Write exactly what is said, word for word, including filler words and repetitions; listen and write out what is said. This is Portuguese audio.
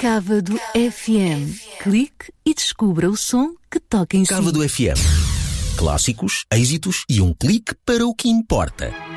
Cávado F M. Clique e descubra o som que toca em si. Cávado F M. Clássicos, êxitos e um clique para o que importa.